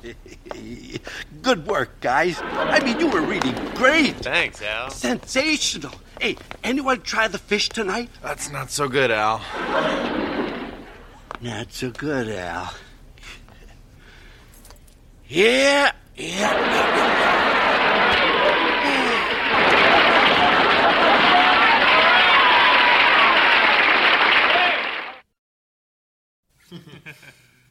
Good work, guys. I mean, you were really great. Thanks, Al. Sensational. Hey, anyone try the fish tonight? That's not so good, Al. Not so good, Al. Yeah.